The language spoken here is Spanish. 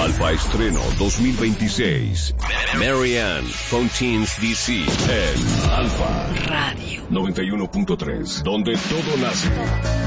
Alfa Estreno 2026. Marianne Fontaine's DC en Alfa Radio 91.3, donde todo nace.